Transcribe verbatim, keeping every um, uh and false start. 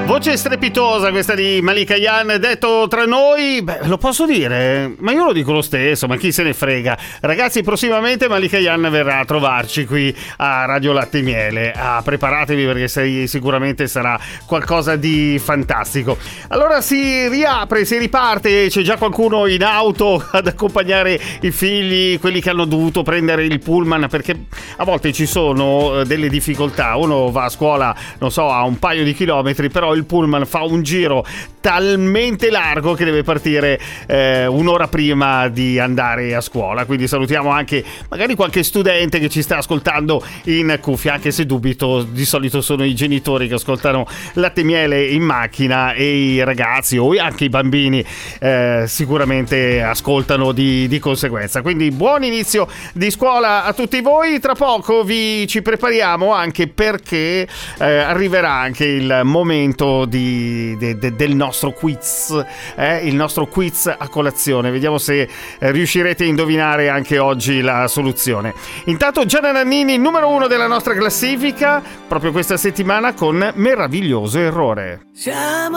Voce strepitosa questa di Malika Ayane, detto tra noi, beh, lo posso dire, ma io lo dico lo stesso, ma chi se ne frega. Ragazzi, prossimamente Malika Ayane verrà a trovarci qui a Radio Latte e Miele. Ah, preparatevi perché sei, sicuramente sarà qualcosa di fantastico. Allora si riapre, si riparte, c'è già qualcuno in auto ad accompagnare i figli, quelli che hanno dovuto prendere il pullman, perché a volte ci sono delle difficoltà. Uno va a scuola, non so, a un paio di chilometri, però il pullman fa un giro talmente largo che deve partire eh, un'ora prima di andare a scuola. Quindi salutiamo anche magari qualche studente che ci sta ascoltando in cuffia, anche se dubito, di solito sono i genitori che ascoltano Latte e Miele in macchina e i ragazzi o anche i bambini eh, sicuramente ascoltano di, di conseguenza. Quindi buon inizio di scuola a tutti voi. Tra poco vi ci prepariamo anche perché eh, arriverà anche il momento di, de, de, del nostro quiz, eh? il nostro quiz a colazione. Vediamo se eh, riuscirete a indovinare anche oggi la soluzione. Intanto Gianna Nannini, numero uno della nostra classifica proprio questa settimana con Meraviglioso Errore. Siamo